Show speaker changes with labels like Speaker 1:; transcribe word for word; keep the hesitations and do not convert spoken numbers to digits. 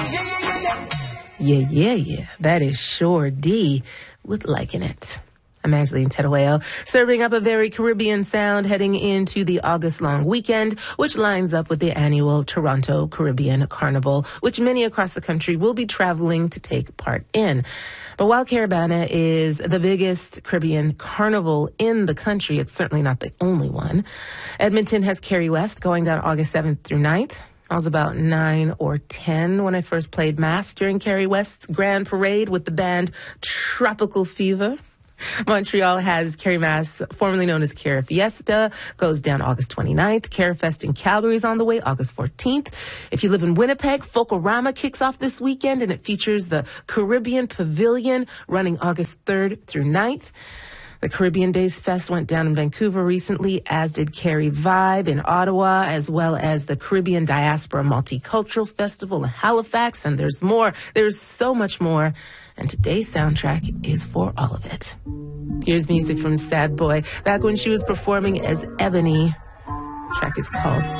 Speaker 1: Yeah, yeah, yeah. That is Sure D with Liking It. I'm Angeline Teruel, serving up a very Caribbean sound heading into the August-long weekend, which lines up with the annual Toronto Caribbean Carnival, which many across the country will be traveling to take part in. But while Caribana is the biggest Caribbean carnival in the country, it's certainly not the only one. Edmonton has Carrie West going down August seventh through ninth. I was about nine or ten when I first played Mass during Carrie West's Grand Parade with the band Tropical Fever. Montreal has Carrie Mass, formerly known as Carrie Fiesta, goes down August twenty-ninth. Carrie Fest in Calgary is on the way August fourteenth. If you live in Winnipeg, Folkorama kicks off this weekend, and it features the Caribbean Pavilion running August third through ninth. The Caribbean Days Fest went down in Vancouver recently, as did Carrie Vibe in Ottawa, as well as the Caribbean Diaspora Multicultural Festival in Halifax. And there's more. There's so much more. And today's soundtrack is for all of it. Here's music from Sad Boy, back when she was performing as Ebony. The track is called